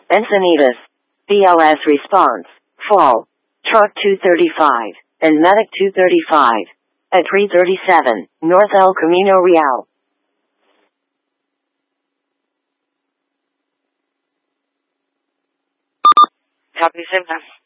Encinitas. BLS response. Fall. Truck 235 and Medic 235 at 337 North El Camino Real. Copy, same time.